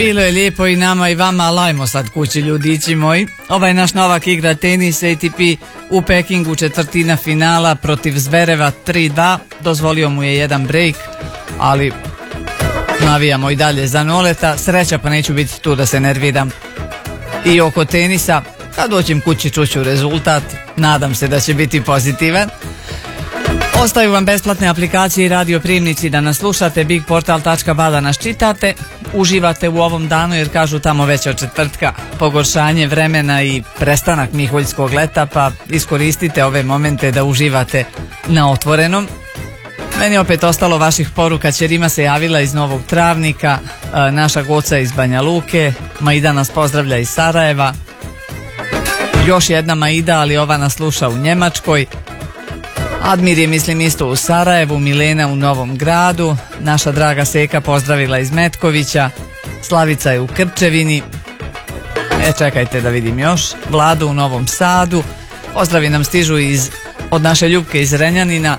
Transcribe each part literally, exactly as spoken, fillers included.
Bilo je lijepo i nama i vama, ali ajmo sad kući, ljudići moji. Ovaj naš Novak igra tenis, A T P u Pekingu, četvrtina finala protiv Zvereva tri dva. Dozvolio mu je jedan break, ali navijamo i dalje za Noleta. Sreća, pa neću biti tu da se nerviram. I oko tenisa, kad dođem kući čuću rezultat, nadam se da će biti pozitivan. Ostaju vam besplatne aplikacije i radio primnici da nas slušate, big portal tačka ba da nas čitate. Uživate u ovom danu jer kažu tamo već od četvrtka pogoršanje vremena i prestanak miholjskog leta, pa iskoristite ove momente da uživate na otvorenom. Meni je opet ostalo vaših poruka. Ćerima se javila iz Novog Travnika, naša Goca iz Banja Luke, Maida nas pozdravlja iz Sarajeva, još jedna Maida, ali ova nas sluša u Njemačkoj. Admir je, mislim, isto u Sarajevu, Milena u Novom Gradu, naša draga Seka pozdravila iz Metkovića, Slavica je u Krčevini, e čekajte da vidim još, Vladu u Novom Sadu, pozdravi nam stižu iz, od naše Ljubke iz Renjanina.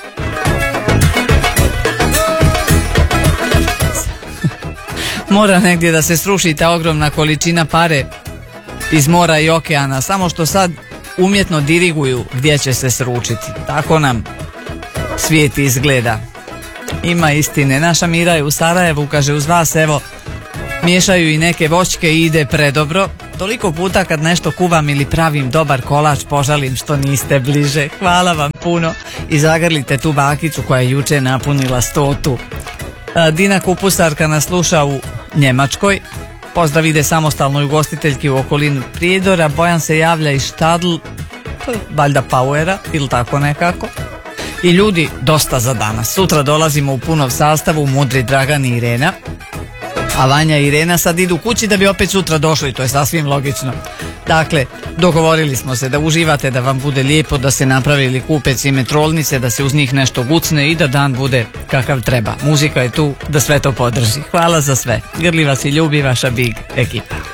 Mora negdje da se sruši ta ogromna količina pare iz mora i okeana, samo što sad umjetno diriguju gdje će se sručiti. Tako nam svijet izgleda. Ima istine. Naša Mira je u Sarajevu, kaže, uz vas evo miješaju i neke voćke i ide predobro. Toliko puta kad nešto kuvam ili pravim dobar kolač požalim što niste bliže. Hvala vam puno i zagrlite tu bakicu koja je juče napunila stotu. Dina Kupusarka nas sluša u Njemačkoj. Pozdrav ide samostalnoj ugostiteljki u okolinu Prijedora. Bojan se javlja iz Štadl, valjda Pauera ili tako nekako. I ljudi, dosta za danas. Sutra dolazimo u punom sastavu, Mudri, Dragan i Irena. A Vanja i Irena sad idu kući da bi opet sutra došli, to je sasvim logično. Dakle, dogovorili smo se da uživate, da vam bude lijepo, da se napravili kupe cimetrolnice, da se uz njih nešto gucne i da dan bude kakav treba. Muzika je tu da sve to podrži. Hvala za sve. Grli vas i ljubi vaša Big ekipa.